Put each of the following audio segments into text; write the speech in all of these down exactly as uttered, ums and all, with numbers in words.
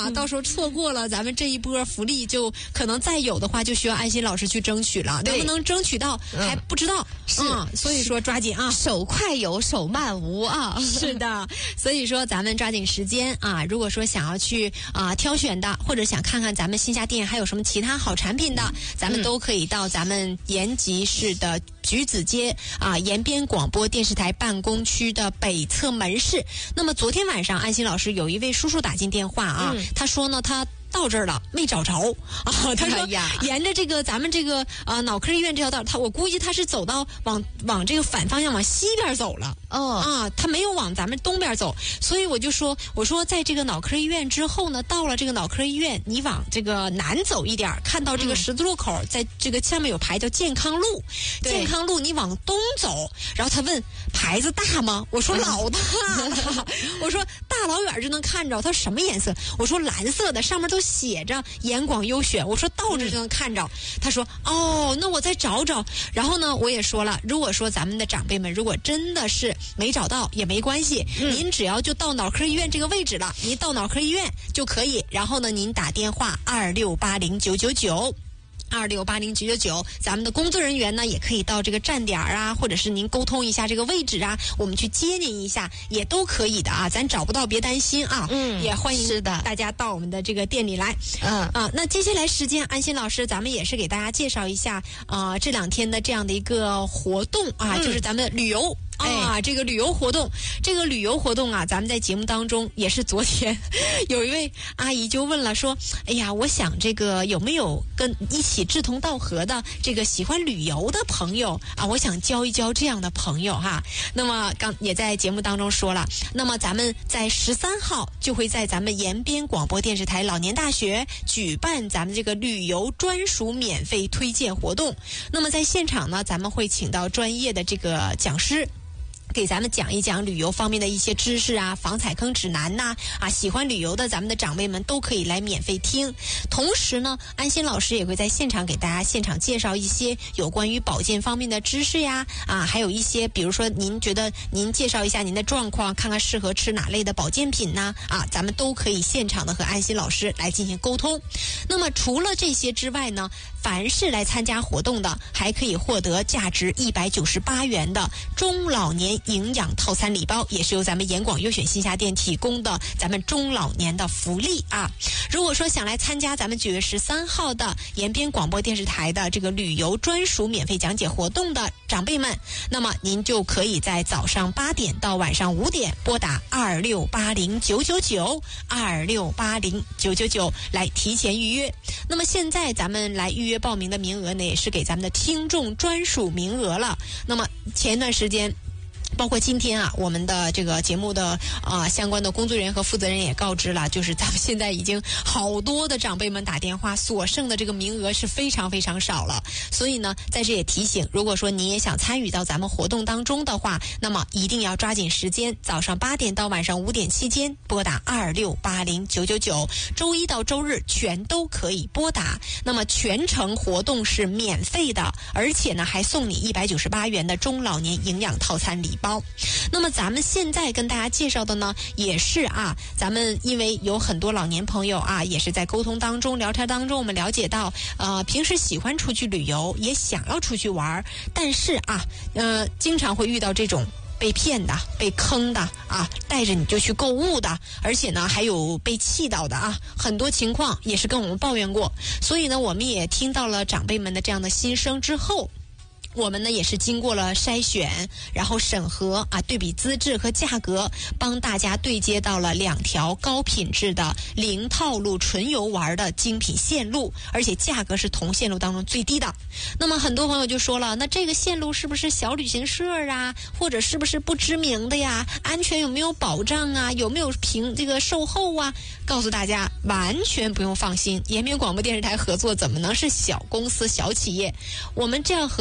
啊，到时候错过了咱们这一波福利，就可能再有的话，就需要安心老师去争取了。能不能争取到还不知道， 是、 嗯，所以说抓紧啊， 手快有，手慢无啊。 是的，所以说咱们抓紧时间啊，如果说想要去啊、呃、挑选的，或者想看看咱们新下店还有什么其他好产品的，咱们都可以到咱们延吉市的橘子街啊延边广播电视台办公区的北侧门市。那么昨天晚上安心老师有一位叔叔打进电话啊，嗯、他说呢他到这儿了没找着啊，他说沿着这个咱们这个呃脑科医院这条道，他我估计他是走到往往这个反方向往西边走了哦啊，他没有往咱们东边走，所以我就说我说在这个脑科医院之后呢，到了这个脑科医院，你往这个南走一点，看到这个十字路口，嗯、在这个下面有牌叫健康路，健康路你往东走，然后他问牌子大吗？我说老大了，我说大老远就能看着，他说什么颜色？我说蓝色的，上面都写着延广优选，我说到这就能看着，嗯、他说哦，那我再找找。然后呢，我也说了，如果说咱们的长辈们如果真的是没找到也没关系，嗯、您只要就到脑科医院这个位置了，您到脑科医院就可以，然后呢，您打电话二六八零九九九。二六八零九九九，咱们的工作人员呢也可以到这个站点啊，或者是您沟通一下这个位置啊，我们去接您一下也都可以的啊。咱找不到别担心啊，嗯，也欢迎大家到我们的这个店里来，嗯啊。那接下来时间，安心老师，咱们也是给大家介绍一下啊、呃、这两天的这样的一个活动啊，嗯、就是咱们旅游。啊，这个旅游活动，这个旅游活动啊，咱们在节目当中也是昨天有一位阿姨就问了，说：“哎呀，我想这个有没有跟一起志同道合的这个喜欢旅游的朋友啊？我想交一交这样的朋友哈。”那么刚也在节目当中说了，那么咱们在十三号就会在咱们延边广播电视台老年大学举办咱们这个旅游专属免费推荐活动。那么在现场呢，咱们会请到专业的这个讲师，给咱们讲一讲旅游方面的一些知识啊，防踩坑指南呐 啊, 啊，喜欢旅游的咱们的长辈们都可以来免费听。同时呢，安心老师也会在现场给大家现场介绍一些有关于保健方面的知识呀，啊，还有一些比如说您觉得您介绍一下您的状况，看看适合吃哪类的保健品呢？啊，咱们都可以现场的和安心老师来进行沟通。那么除了这些之外呢，凡是来参加活动的，还可以获得价值一百九十八元的中老年营养套餐礼包，也是由咱们延广优选新下店提供的咱们中老年的福利啊。如果说想来参加咱们九月十三号的延边广播电视台的这个旅游专属免费讲解活动的长辈们，那么您就可以在早上八点到晚上五点拨打二六八零九九九二六八零九九九来提前预约。那么现在咱们来预约报名的名额呢，也是给咱们的听众专属名额了。那么前一段时间，包括今天啊，我们的这个节目的啊、呃、相关的工作人员和负责人也告知了，就是咱们现在已经好多的长辈们打电话，所剩的这个名额是非常非常少了。所以呢，在这也提醒，如果说您也想参与到咱们活动当中的话，那么一定要抓紧时间，早上八点到晚上五点期间拨打二六八零九九九，周一到周日全都可以拨打。那么全程活动是免费的，而且呢还送你一百九十八元的中老年营养套餐礼包。那么咱们现在跟大家介绍的呢，也是啊，咱们因为有很多老年朋友啊，也是在沟通当中、聊天当中，我们了解到，呃，平时喜欢出去旅游，也想要出去玩，但是啊，呃，经常会遇到这种被骗的、被坑的啊，带着你就去购物的，而且呢还有被气到的啊，很多情况也是跟我们抱怨过。所以呢，我们也听到了长辈们的这样的心声之后，我们呢也是经过了筛选，然后审核啊，对比资质和价格，帮大家对接到了两条高品质的零套路纯游玩的精品线路，而且价格是同线路当中最低的。那么很多朋友就说了，那这个线路是不是小旅行社啊，或者是不是不知名的呀？安全有没有保障啊？有没有凭这个售后啊？告诉大家，完全不用放心，延边广播电视台合作怎么能是小公司小企业？我们这样合作的呢，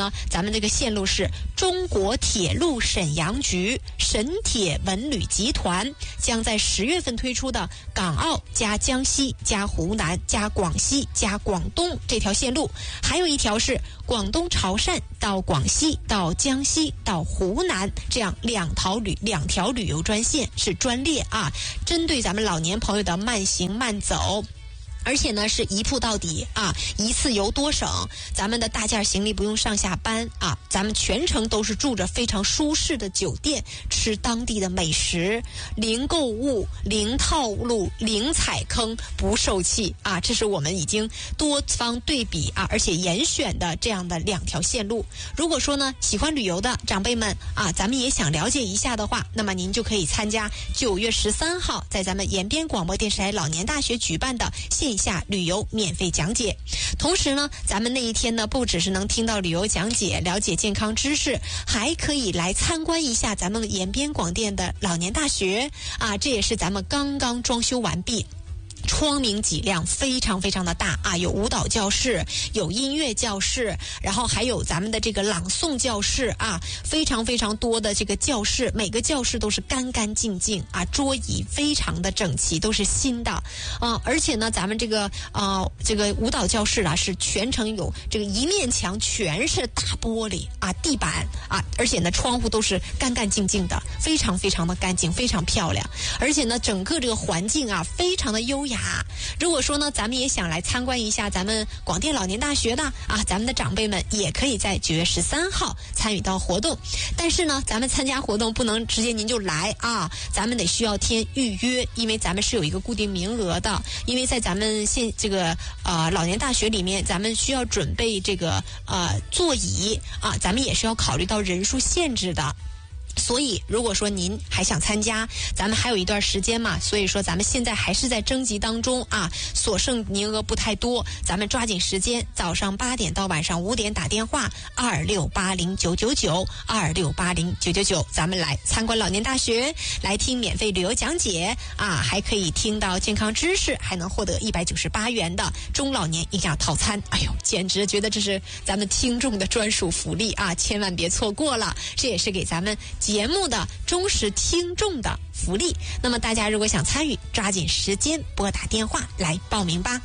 呢，咱们这个线路是中国铁路沈阳局沈铁文旅集团将在十月份推出的港澳加江西加湖南加广西加广东这条线路，还有一条是广东潮汕到广西到江西到湖南，这样两条旅两条旅游专线是专列啊，针对咱们老年朋友的慢行慢走。而且呢是一铺到底啊，一次游多省，咱们的大件行李不用上下班啊，咱们全程都是住着非常舒适的酒店，吃当地的美食，零购物、零套路、零踩坑，不受气啊！这是我们已经多方对比啊，而且严选的这样的两条线路。如果说呢喜欢旅游的长辈们啊，咱们也想了解一下的话，那么您就可以参加九月十三号在咱们延边广播电视台老年大学举办的线下旅游免费讲解。同时呢，咱们那一天呢，不只是能听到旅游讲解，了解健康知识，还可以来参观一下咱们延边广电的老年大学啊，这也是咱们刚刚装修完毕。窗明几亮，非常非常的大啊！有舞蹈教室，有音乐教室，然后还有咱们的这个朗诵教室啊，非常非常多的这个教室，每个教室都是干干净净啊，桌椅非常的整齐，都是新的啊！而且呢，咱们这个啊这个舞蹈教室啊，是全程有这个一面墙全是大玻璃啊，地板啊，而且呢窗户都是干干净净的，非常非常的干净，非常漂亮，而且呢整个这个环境啊，非常的优雅。如果说呢，咱们也想来参观一下咱们广电老年大学的啊，咱们的长辈们也可以在九月十三号参与到活动。但是呢，咱们参加活动不能直接您就来啊，咱们得需要填预约，因为咱们是有一个固定名额的。因为在咱们现这个呃老年大学里面，咱们需要准备这个呃座椅啊，咱们也是要考虑到人数限制的。所以如果说您还想参加，咱们还有一段时间嘛，所以说咱们现在还是在征集当中啊，所剩名额不太多，咱们抓紧时间，早上八点到晚上五点打电话二六八零九九九二六八零九九九，咱们来参观老年大学，来听免费旅游讲解啊，还可以听到健康知识，还能获得一百九十八元的中老年营养套餐。哎呦，简直觉得这是咱们听众的专属福利啊，千万别错过了，这也是给咱们节目的忠实听众的福利。那么大家如果想参与，抓紧时间拨打电话来报名吧。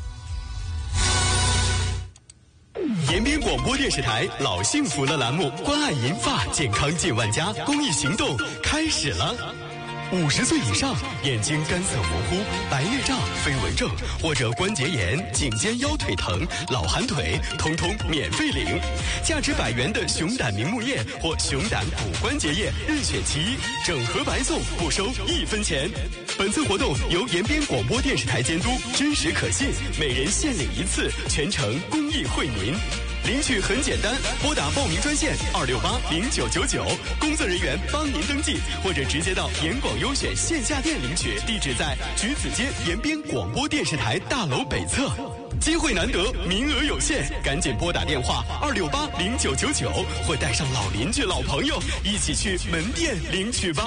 延边广播电视台老幸福的栏目关爱银发健康近万家公益行动开始了。五十岁以上，眼睛干涩模糊、白内障、飞蚊症或者关节炎、颈肩腰腿疼、老寒腿，通通免费领。价值百元的熊胆明目液或熊胆骨关节液任选其一，整盒白送，不收一分钱。本次活动由延边广播电视台监督，真实可信，每人限领一次，全程公益惠民。领取很简单，拨打报名专线二六八零九九九，工作人员帮您登记，或者直接到延广优选线下店领取，地址在橘子街延边广播电视台大楼北侧。机会难得，名额有限，赶紧拨打电话二六八零九九九，或带上老邻居、老朋友一起去门店领取吧。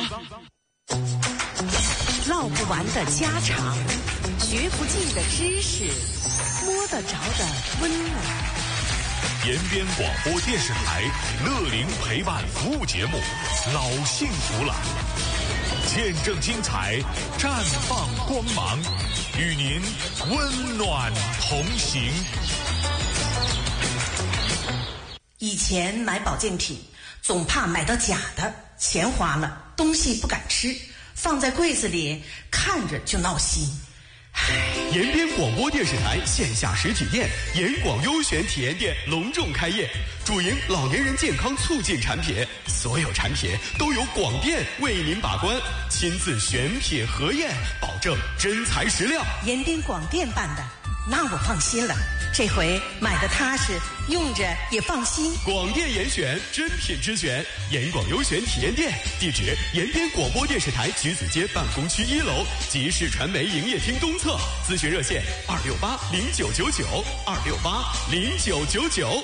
唠不完的家常，学不尽的知识，摸得着的温暖。 延边广播电视台乐龄陪伴服务节目《老幸福了》，见证精彩，绽放光芒，与您温暖同行。 以前买保健品，总怕买到假的，钱花了，东西不敢吃，放在柜子里看着就闹心。 延边广播电视台线下实体店延广优选体验店隆重开业，主营老年人健康促进产品，所有产品都由广电为您把关，亲自选品核验，保证真材实料。 延边广电办的，那我放心了，这回买的踏实，用着也放心。 广电严选，真品之选，延广优选体验店，地址延边广播电视台橘子街办公区一楼集市传媒营业厅东侧，咨询热线二六八零九九九二六八零九九九。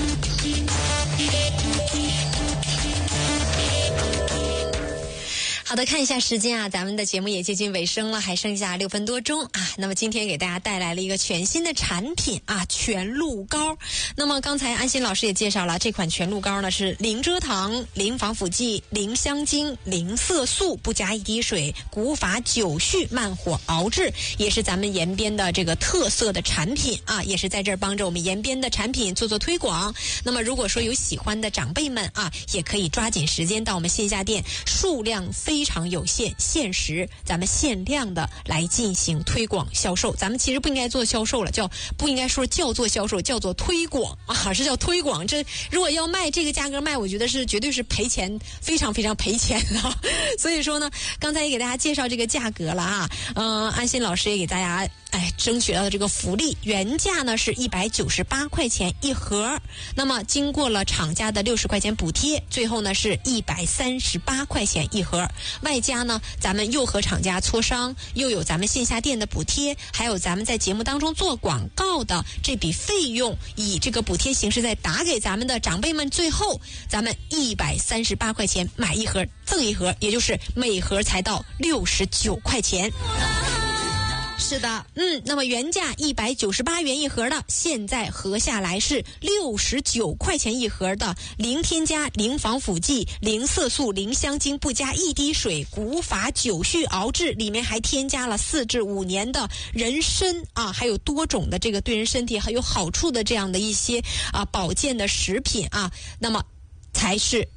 好好的，看一下时间啊，咱们的节目也接近尾声了，还剩下六分多钟啊。那么今天给大家带来了一个全新的产品啊，全鹿膏。那么刚才安心老师也介绍了，这款全鹿膏呢是零蔗糖、零防腐剂、零香精、零色素，不加一滴水，古法久蓄，慢火熬制，也是咱们延边的这个特色的产品啊，也是在这儿帮着我们延边的产品做做推广。那么如果说有喜欢的长辈们啊，也可以抓紧时间到我们线下店，数量非常有限，限时咱们限量的来进行推广销售。咱们其实不应该做销售了，叫不应该说叫做销售，叫做推广啊，是叫推广。这如果要卖这个价格卖，我觉得是绝对是赔钱，非常非常赔钱的。所以说呢，刚才也给大家介绍这个价格了啊，嗯、呃，安心老师也给大家哎争取到的这个福利，原价呢是一百九十八块钱一盒，那么经过了厂家的六十块钱补贴，最后呢是一百三十八块钱一盒，外加呢咱们又和厂家磋商，又有咱们线下店的补贴，还有咱们在节目当中做广告的这笔费用，以这个补贴形式再打给咱们的长辈们，最后咱们一百三十八块钱买一盒赠一盒，也就是每盒才到六十九块钱。是的，嗯，那么原价一百九十八元一盒的，现在合下来是六十九块钱一盒的，零添加、零防腐剂、零色素、零香精，不加一滴水，古法久蓄熬制，里面还添加了四至五年的人参啊，还有多种的这个对人身体很有好处的这样的一些啊保健的食品啊，那么才是